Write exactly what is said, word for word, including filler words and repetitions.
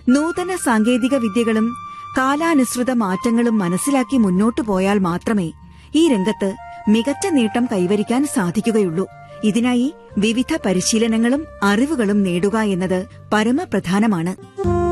നൂതന സാങ്കേതിക വിദ്യകളും കാലാനുസൃത മാറ്റങ്ങളും മനസ്സിലാക്കി മുന്നോട്ടു പോയാൽ മാത്രമേ ഈ രംഗത്ത് മികച്ച നേട്ടം കൈവരിക്കാൻ സാധിക്കുകയുള്ളൂ. ഇതിനായി വിവിധ പരിശീലനങ്ങളും അറിവുകളും നേടുക എന്നത് പരമപ്രധാനമാണ്.